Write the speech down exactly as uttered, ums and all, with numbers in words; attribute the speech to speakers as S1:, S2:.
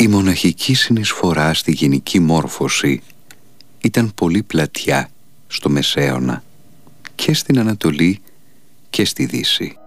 S1: Η μοναχική συνεισφορά στη γενική μόρφωση ήταν πολύ πλατιά στο Μεσαίωνα και στην Ανατολή και στη Δύση.